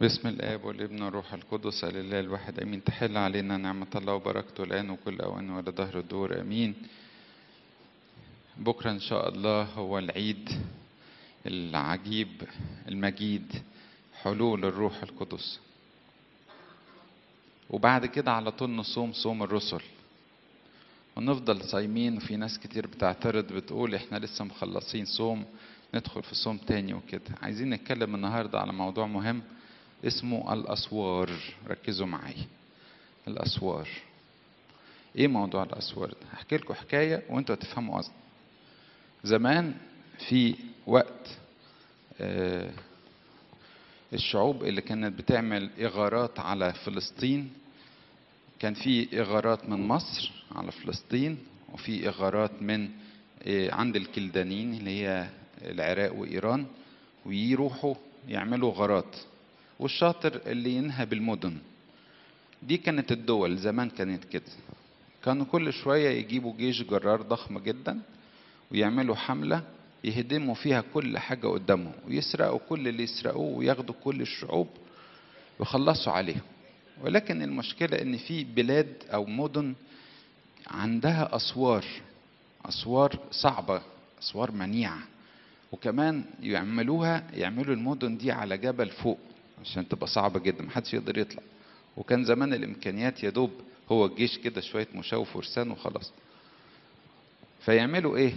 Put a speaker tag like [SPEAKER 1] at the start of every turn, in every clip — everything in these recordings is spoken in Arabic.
[SPEAKER 1] باسم الآب والابن والروح القدس الإله الواحد آمين. تحل علينا نعمة الله وبركته الآن وكل أوان ولا دهر الدور آمين. بكرة إن شاء الله هو العيد العجيب المجيد، حلول الروح القدس. وبعد كده على طول نصوم صوم الرسل ونفضل صايمين. وفي ناس كتير بتعترض بتقول احنا لسه مخلصين صوم ندخل في صوم تاني وكده. عايزين نتكلم النهاردة على موضوع مهم اسمه الأسوار. ركزوا معايا. الأسوار ايه موضوع الأسوار ده؟ هحكي لكم حكاية وانتوا هتفهموا قصدي. زمان في وقت الشعوب اللي كانت بتعمل إغارات على فلسطين، كان في إغارات من مصر على فلسطين، وفي إغارات من عند الكلدانيين اللي هي العراق وإيران، ويروحوا يعملوا غارات. والشاطر اللي ينهب المدن دي. كانت الدول زمان كانت كده، كانوا كل شوية يجيبوا جيش جرار ضخم جدا ويعملوا حملة يهدموا فيها كل حاجة قدامهم ويسرقوا كل اللي يسرقوه وياخدوا كل الشعوب ويخلصوا عليهم. ولكن المشكلة ان في بلاد او مدن عندها اسوار صعبة، اسوار منيعة، وكمان يعملوا المدن دي على جبل فوق عشان تبقى صعبة جدا محدش يقدر يطلع. وكان زمان الامكانيات يدوب هو الجيش كده شوية مشاة وفرسان وخلاص. فيعملوا ايه؟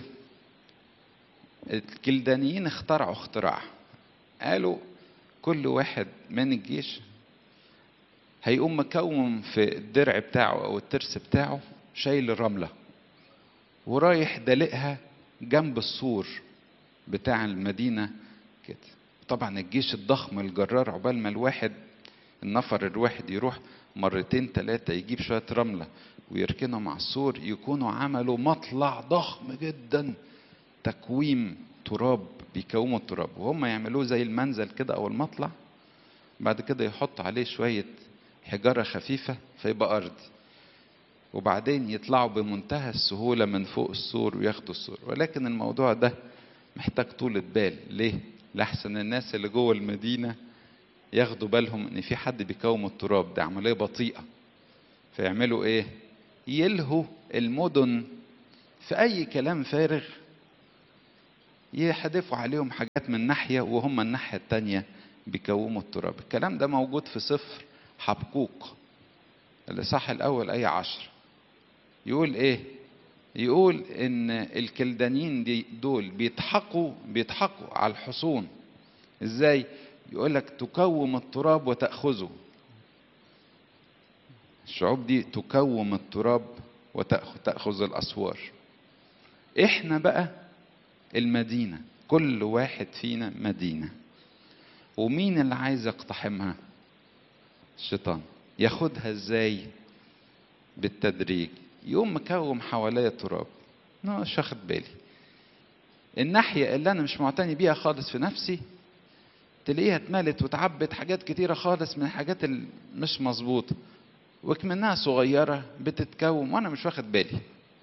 [SPEAKER 1] الكلدانيين اخترعوا اختراع. قالوا كل واحد من الجيش هيقوم مكوم في الدرع بتاعه او الترس بتاعه شايل رملة ورايح دلقها جنب السور بتاع المدينة كده. طبعا الجيش الضخم الجرار عقبال ما النفر الواحد يروح مرتين ثلاثة يجيب شوية رملة ويركنهم مع السور، يكونوا عملوا مطلع ضخم جدا تكويم تراب، بيكوموا التراب وهم يعملوه زي المنزل كده او المطلع. بعد كده يحط عليه شوية حجارة خفيفة فيبقى أرضي، وبعدين يطلعوا بمنتهى السهولة من فوق السور وياخدوا السور. ولكن الموضوع ده محتاج طولة بال. ليه؟ لحسن الناس اللي جوه المدينة ياخدوا بالهم ان في حد بيكوم التراب، ده عملية بطيئة. فيعملوا ايه؟ يلهوا المدن في اي كلام فارغ، يحدفوا عليهم حاجات من ناحية وهم الناحية التانية بيكوموا التراب. الكلام ده موجود في سفر حبقوق الإصحاح الأول آية 10. يقول إيه؟ يقول إن الكلدانيين دول بيضحكوا على الحصون. إزاي؟ يقول لك تكوم التراب وتأخذه. الشعوب دي تكوم التراب وتأخذ الأسوار. إحنا بقى المدينة، كل واحد فينا مدينة. ومين اللي عايز يقتحمها؟ الشيطان. ياخدها ازاي؟ بالتدريج. يقوم مكوم حواليا تراب، انا مش واخد بالي. الناحية اللي انا مش معتني بيها خالص في نفسي تلاقيها اتملت وتعبت حاجات كتيرة خالص من الحاجات اللي مش مظبوطة، وكمنها صغيرة بتتكوم وانا مش واخد بالي.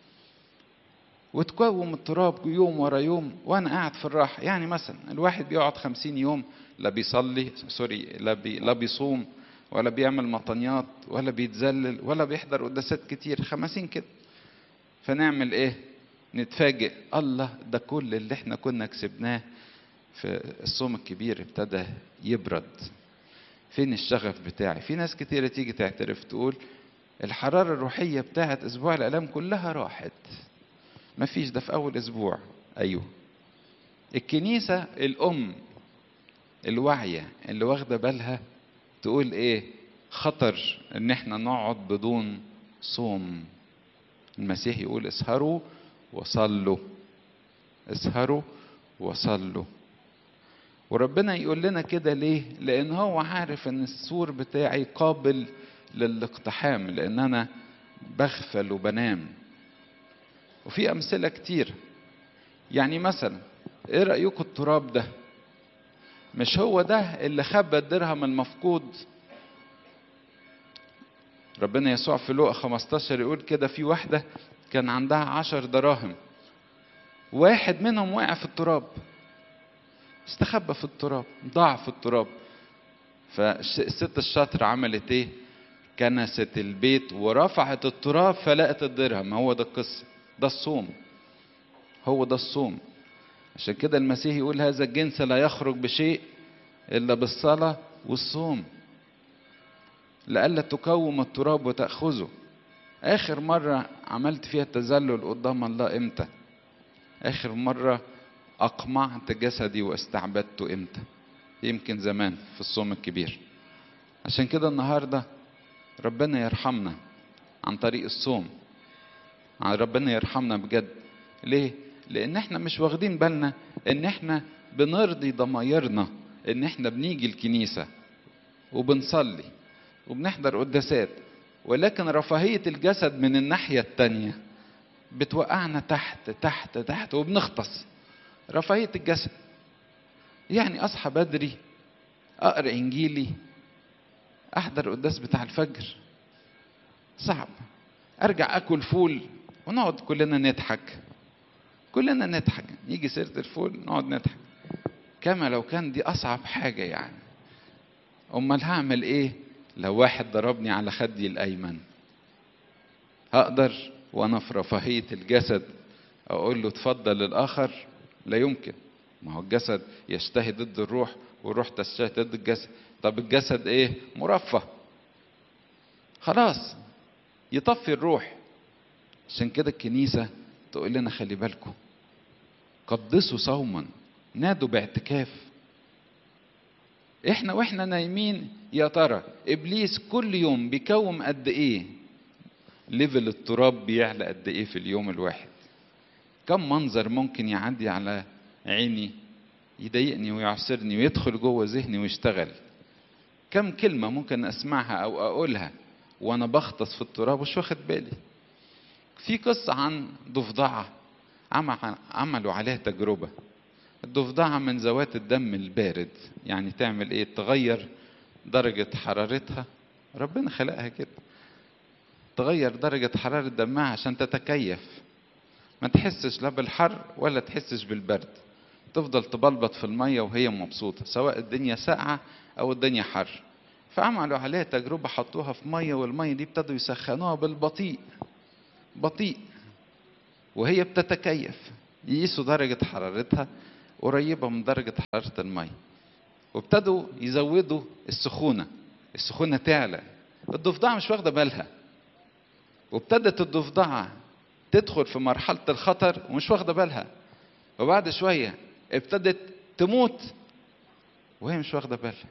[SPEAKER 1] وتكوم التراب يوم ورا يوم وانا قاعد في الراحة. يعني مثلا الواحد بيقعد 50 يوم لا بيصلي لا بيصوم ولا بيعمل مطنيات ولا بيتذلل ولا بيحضر قداسات كتير، 50 كده. فنعمل ايه؟ نتفاجئ الله ده كل اللي احنا كنا كسبناه في الصوم الكبير ابتدى يبرد. فين الشغف بتاعي؟ في ناس كتيرة تيجي تعترف تقول الحرارة الروحية بتاعت اسبوع الالام كلها راحت. مفيش، ده في اول اسبوع. ايوه، الكنيسة الام الواعية اللي واخدة بالها تقول ايه؟ خطر ان احنا نقعد بدون صوم. المسيح يقول اسهروا وصلوا، اسهروا وصلوا. وربنا يقول لنا كده ليه؟ لان هو عارف ان السور بتاعي قابل للاقتحام، لان انا بغفل وبنام. وفي امثلة كتير. يعني مثلا ايه رأيكم التراب ده؟ مش هو ده اللي خبى الدرهم المفقود؟ ربنا يسوع في لوقا 15 يقول كده في واحدة كان عندها 10 دراهم، واحد منهم وقع في التراب، استخبى في التراب، ضاع في التراب. فالست الشاطرة عملت ايه؟ كنست البيت ورفعت التراب فلقت الدرهم. هو ده القصة، ده الصوم، هو ده الصوم. عشان كده المسيح يقول هذا الجنس لا يخرج بشيء إلا بالصلاة والصوم، لئلا تقوم التراب وتأخذه. آخر مرة عملت فيها التذلل قدام الله إمتى؟ آخر مرة أقمعت جسدي واستعبدته إمتى؟ يمكن زمان في الصوم الكبير. عشان كده النهاردة ربنا يرحمنا عن طريق الصوم، ربنا يرحمنا بجد. ليه؟ لأن احنا مش واخدين بالنا ان احنا بنرضي ضمايرنا ان احنا بنيجي الكنيسة وبنصلي وبنحضر قداسات، ولكن رفاهية الجسد من الناحية التانية بتوقعنا تحت تحت تحت وبنغطس. رفاهية الجسد يعني أصحى بدري، أقرأ إنجيلي، أحضر قداس بتاع الفجر، صعب. أرجع أكل فول ونقعد كلنا نضحك، كلنا نضحك، يجي سيرة الفول نقعد نضحك كما لو كان دي أصعب حاجة يعني. أمال هعمل إيه لو واحد ضربني على خدي الأيمن؟ هقدر وأنا في رفاهية الجسد أقول له اتفضل الآخر؟ لا يمكن. ما هو الجسد يشتهي ضد الروح والروح تشتهي ضد الجسد. طب الجسد إيه؟ مرفه، خلاص يطفي الروح. عشان كده الكنيسة تقول لنا خلي بالكم، قدسوا صوما، نادوا باعتكاف. احنا واحنا نايمين يا ترى ابليس كل يوم بيكوم قد ايه؟ ليفل التراب بيعلى قد ايه في اليوم الواحد؟ كم منظر ممكن يعدي على عيني يضايقني ويعصرني ويدخل جوه ذهني ويشتغل؟ كم كلمة ممكن اسمعها او اقولها وانا بغطس في التراب ومش واخد بالي؟ في قصة عن ضفدعة عملوا عليها تجربة. الضفدعة من ذوات الدم البارد، يعني تعمل ايه؟ تغير درجة حرارتها، ربنا خلقها كده، تغير درجة حرارة دمها عشان تتكيف، ما تحسش لا بالحر ولا تحسش بالبرد، تفضل تبلبط في المية وهي مبسوطة سواء الدنيا ساقعة او الدنيا حر. فعملوا عليها تجربة، حطوها في مية، والمية دي ابتدوا يسخنوها بالبطيء، بطيء، وهي بتتكيف، يقيسوا درجة حرارتها قريبة من درجة حرارة المية، وابتدوا يزودوا السخونة، السخونة تعلى. الضفدعة مش واخدة بالها، وابتدت الضفدعة تدخل في مرحلة الخطر ومش واخدة بالها، وبعد شوية ابتدت تموت وهي مش واخدة بالها.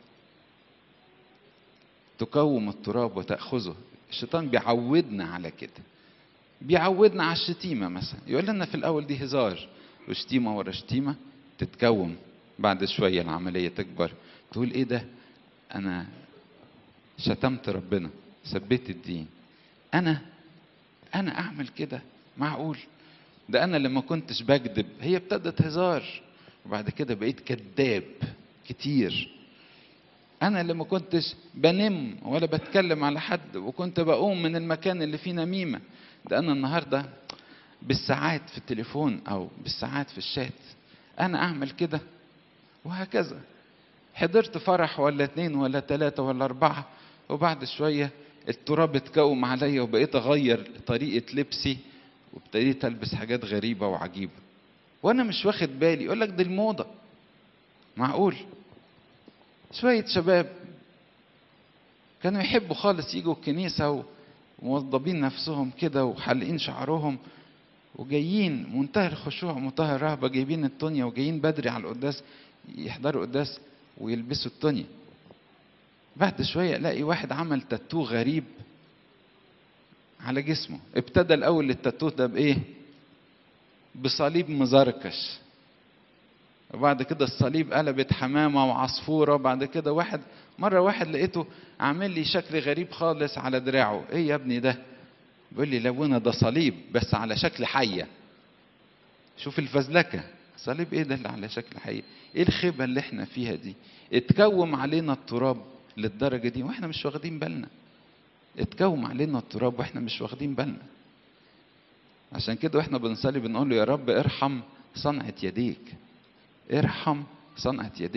[SPEAKER 1] تقوم التراب وتأخذه. الشيطان بيعودنا على كده، بيعودنا على الشتيمة مثلا، يقول لنا في الأول دي هزار، وشتيمة ورا شتيمة تتكوم، بعد شوية العملية تكبر، تقول ايه ده؟ أنا شتمت ربنا، سبيت الدين، أنا أعمل كده؟ معقول؟ ده أنا لما كنتش بكذب. هي ابتدت هزار وبعد كده بقيت كذاب كتير. أنا اللي ما كنتش بنم ولا بتكلم على حد وكنت بقوم من المكان اللي فيه نميمة، ده أنا النهاردة بالساعات في التليفون أو بالساعات في الشات. أنا أعمل كده، وهكذا. حضرت فرح ولا 2 ولا 3 ولا 4، وبعد شوية التراب اتكوم عليا وبقيت أغير طريقة لبسي وابتديت ألبس حاجات غريبة وعجيبة وأنا مش واخد بالي. يقول لك دي الموضة، معقول؟ شوية شباب كانوا يحبوا خالص يجوا الكنيسة وموضبين نفسهم كده وحلقين شعرهم وجايين منتهى الخشوع منتهى الرهبة، جايبين التونيا وجايين بدري على القداس يحضروا قداس ويلبسوا التونيا. بعد شوية الاقي واحد عمل تاتو غريب على جسمه. ابتدى الاول التاتو ده بايه؟ بصليب مزركش، وبعد كده الصليب قلبت حمامة وعصفورة. بعد كده مرة واحد لقيته عامل لي شكل غريب خالص على دراعه. ايه يا ابني ده؟ بيقول لي لونا ده صليب بس على شكل حية. شوف الفزلكة، صليب ايه ده اللي على شكل حية؟ ايه الخيبة اللي احنا فيها دي؟ اتكوم علينا التراب للدرجة دي واحنا مش واخدين بالنا. اتكوم علينا التراب واحنا مش واخدين بالنا. عشان كده واحنا بنصلي بنقول له يا رب ارحم صنعة يديك، ارحم صنعة يديك.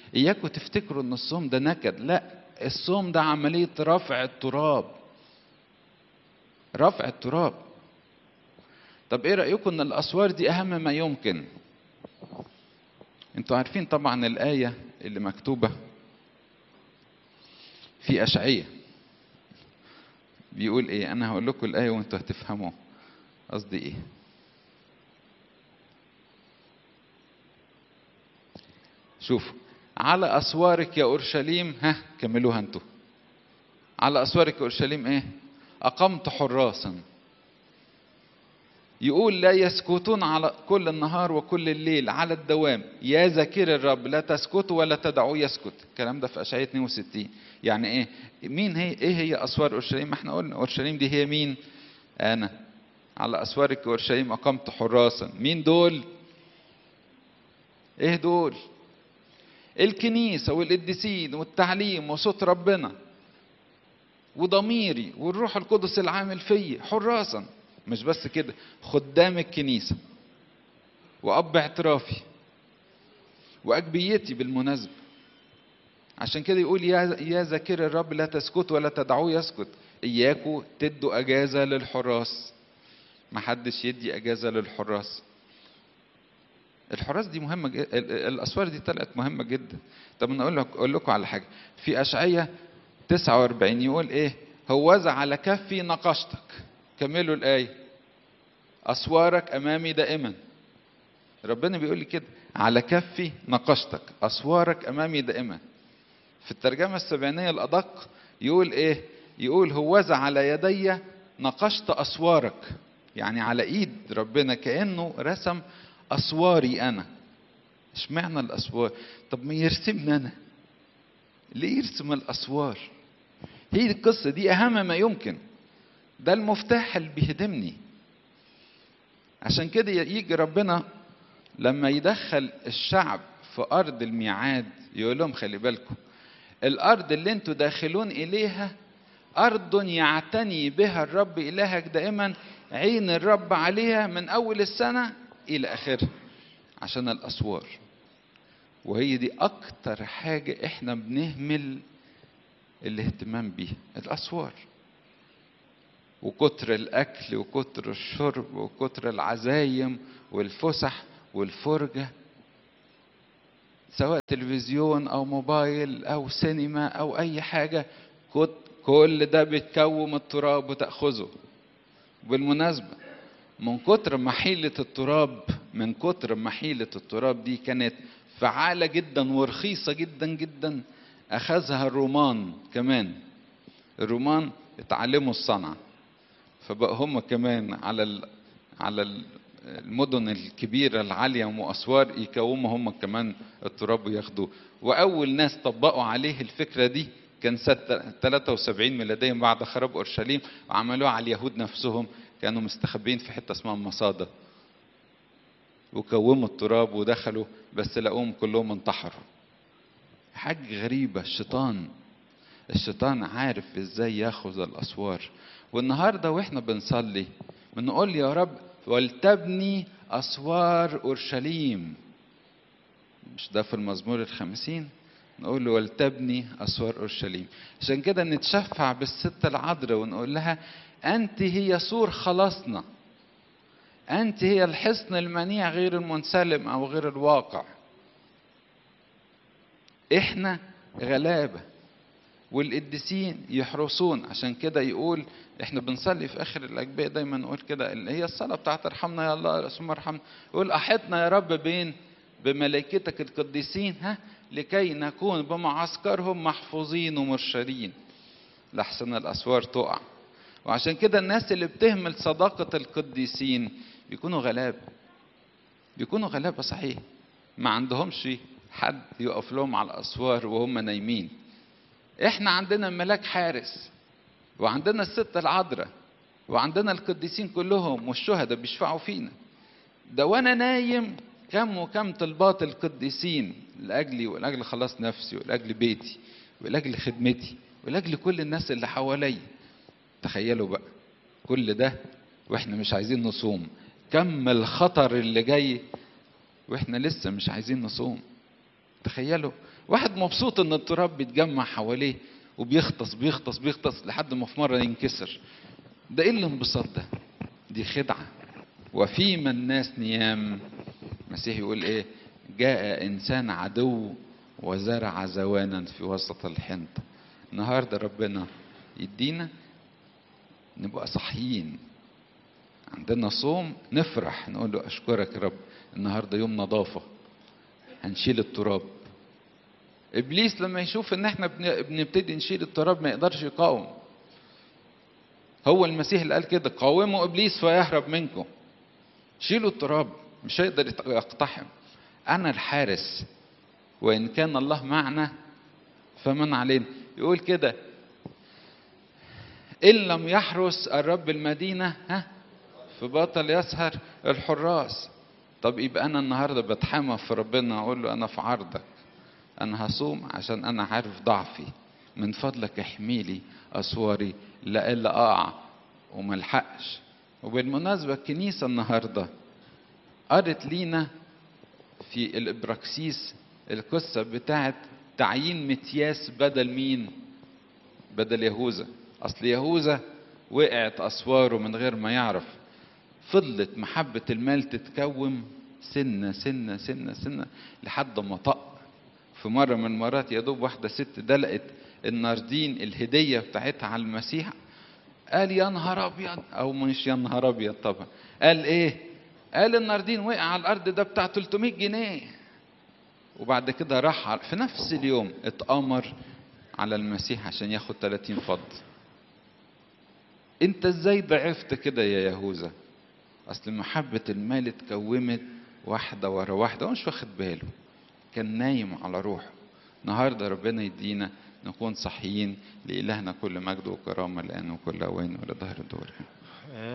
[SPEAKER 1] إياكوا تفتكروا إن الصوم ده نكد، لا، الصوم ده عملية رفع التراب، رفع التراب. طب إيه رأيكم إن الأسوار دي أهم ما يمكن؟ أنتوا عارفين طبعا الآية اللي مكتوبة في أشعية بيقول إيه؟ أنا هقول لكم الآية وأنتوا هتفهموا قصدي إيه. شوفوا، على أسوارك يا أورشليم، ها كملوها أنتوا. على أسوارك يا أورشليم إيه؟ أقمت حراسا. يقول لا يسكتون على كل النهار وكل الليل على الدوام، يا ذاكر الرب لا تسكتوا ولا تدعوه يسكت. الكلام ده في أشعية 62. يعني إيه؟ مين هي؟ إيه هي أسوار أورشليم؟ ما إحنا قلنا أورشليم دي هي مين؟ أنا. على أسوارك يا أورشليم أقمت حراسا. مين دول؟ إيه دول؟ الكنيسة والقديسين والتعليم وصوت ربنا وضميري والروح القدس العامل فيا، حراسا. مش بس كده، خدام الكنيسة وأب اعترافي وأجبيتي بالمناسبة. عشان كده يقول يا ذاكر الرب لا تسكت ولا تدعوه يسكت. إياكوا تدوا أجازة للحراس، محدش يدي أجازة للحراس. الحراس دي مهمة الأسوار دي طلعت مهمة جدا. طب أنا أقول لكم على حاجة. في أشعية 49 يقول إيه؟ هوذا على كفي نقشتك. كملوا الآية. أسوارك أمامي دائما. ربنا بيقول لي كده، على كفي نقشتك، أسوارك أمامي دائما. في الترجمة السبعينية الأدق يقول إيه؟ يقول هوذا على يدي نقشت أسوارك. يعني على إيد ربنا كأنه رسم أسواري أنا. اشمعنى الأسوار؟ طب ما يرسمني أنا، ليه يرسم الأسوار؟ هي القصة دي أهم ما يمكن، ده المفتاح اللي بيهدمني. عشان كده يجي ربنا لما يدخل الشعب في أرض الميعاد يقول لهم خلي بالكم، الأرض اللي انتوا داخلون إليها أرض يعتني بها الرب إلهك دائما، عين الرب عليها من أول السنة إلى آخرها. عشان الأسوار، وهي دي أكتر حاجة إحنا بنهمل الاهتمام بيها، الأسوار. وكتر الأكل وكتر الشرب وكتر العزايم والفسح والفرجة، سواء تلفزيون أو موبايل أو سينما أو أي حاجة، كل ده بتكوم التراب وتأخذه. بالمناسبة من كتر محيلة التراب، من كتر محيلة التراب دي كانت فعالة جدا ورخيصة جدا جدا، أخذها الرومان كمان. الرومان اتعلموا الصنعة، فبقى هم كمان على المدن الكبيرة العالية وأسوار يكوموا هم كمان التراب وياخدوه. وأول ناس طبقوا عليه الفكرة دي كان سنة 73 ميلاديا بعد خراب أورشليم، وعملوها على اليهود نفسهم، كانوا مستخبين في حتة اسمها مصادة، وكوموا التراب ودخلوا، بس لقوهم كلهم انتحروا. حاجة غريبة. الشيطان عارف ازاي ياخذ الأسوار. والنهاردة واحنا بنصلي بنقول يا رب ولتبني أسوار أورشليم. مش ده في المزمور 50؟ نقول له ولتبني أسوار أورشليم. عشان كده نتشفع بالست العذراء ونقول لها أنت هي سور خلاصنا، أنت هي الحصن المنيع غير المنسلم أو غير الواقع. إحنا غلابة والقديسين يحرسون. عشان كده يقول احنا بنصلي في اخر الاجبيه دايما نقول كده، اللي هي الصلاه بتاعت ارحمنا يا الله ثم ارحمنا، يقول احطنا يا رب بملائكتك القديسين، لكي نكون بمعسكرهم محفوظين ومرشدين لحسن الاسوار تقع. وعشان كده الناس اللي بتهمل صداقه القديسين بيكونوا غلابه صحيح، ما عندهمش حد يقف لهم على الاسوار وهم نايمين. احنا عندنا ملاك حارس، وعندنا الست العذراء، وعندنا القديسين كلهم والشهداء بيشفعوا فينا. ده وانا نايم كم وكم طلبات القديسين لاجلي ولاجل خلاص نفسي ولاجل بيتي ولاجل خدمتي ولاجل كل الناس اللي حواليا. تخيلوا بقى كل ده واحنا مش عايزين نصوم، كم الخطر اللي جاي واحنا لسه مش عايزين نصوم. تخيلوا. واحد مبسوط ان التراب بيتجمع حواليه وبيغطس بيغطس بيغطس لحد ما في مرة ينكسر. ده ايه الانبساط ده؟ دي خدعة. وفيما الناس نيام، المسيح يقول ايه؟ جاء انسان عدو وزرع زوانا في وسط الحنطة. النهاردة ربنا يدينا نبقى صحيين، عندنا صوم نفرح نقول له اشكرك يا رب، النهارده يوم نظافة هنشيل التراب. ابليس لما يشوف ان احنا بنبتدي نشيل التراب ما يقدرش يقاوم. هو المسيح اللي قال كده: قاوموا ابليس فيهرب منكم. شيلوا التراب، مش هيقدر يقتحم. انا الحارس، وان كان الله معنا فمن علينا. يقول كده: ان لم يحرس الرب المدينة فبطل يسهر الحراس. طب يبقى انا النهارده بتحمى في ربنا، اقول له انا في عرضك، انا هصوم عشان انا عارف ضعفي، من فضلك احميلي اسواري لألا اقع وملحقش. وبالمناسبة الكنيسة النهارده قرت لينا في الابراكسيس القصة بتاعت تعيين متياس بدل مين؟ بدل يهوذا. اصل يهوذا وقعت اسواره من غير ما يعرف، فضلت محبة المال تتكوم سنة سنة سنة سنة لحد ما طق. في مرة من المرات يا دوب واحدة ست دلقت الناردين الهدية بتاعتها على المسيح، قال يا نهار ابيض، او مش يا نهار ابيض طبعا، قال ايه؟ قال الناردين وقع على الارض ده بتاع 300 جنيه. وبعد كده راح في نفس اليوم اتأمر على المسيح عشان ياخد 30 فض. انت ازاي ضعفت كده يا يهوذا؟ اصل محبة المال اتكومت واحدة ورا واحدة ومش واخد باله، كان نايم على روحه. النهاردة ربنا يدينا نكون صحيين. لإلهنا كل مجد وكرامة الآن وكل أوان ولظهر الدور.